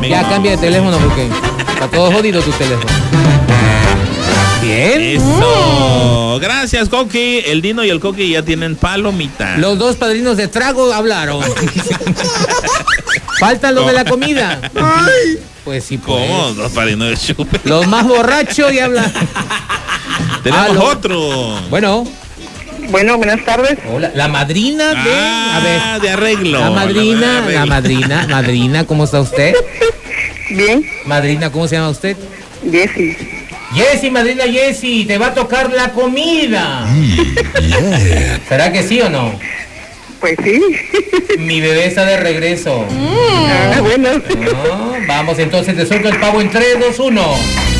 amigo. Ya cambia de teléfono porque está todo jodido tu teléfono. Bien. Eso. Gracias, Coqui. El Dino y el Coqui ya tienen palomita. Los dos padrinos de trago hablaron. Falta lo de la comida. Ay. Pues sí, pues. ¿Cómo? Los padrinos de chupe. Los más borrachos y hablan. Tenemos Aló. otro. Bueno. Bueno, buenas tardes. Hola, la madrina de... a ver. De arreglo. La madrina, ¿cómo está usted? Bien, Madrina, ¿cómo se llama usted? Jessy. Jessy, madrina Jessy, te va a tocar la comida. ¿Será que sí o no? Pues sí. Mi bebé está de regreso. Ah, bueno. No, vamos entonces, te suelto el pavo en 3, 2, 1.